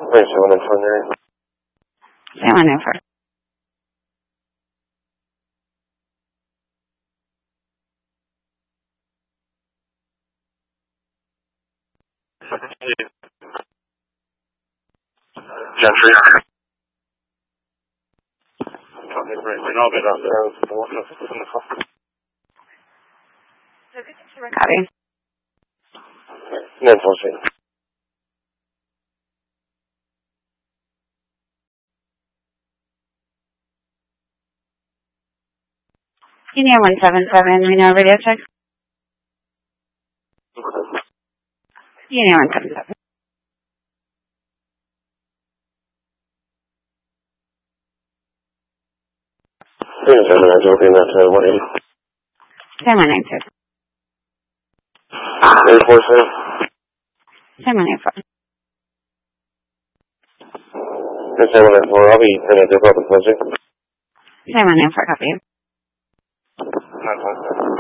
Wait, 794. 794. Gentry. Copy. Net 14. Union 177, we know radio check. Union 177. Union 792, opening that 180. 7192. 847. 7194. Net 794, I'll be in a different position. 7194, copy. 957.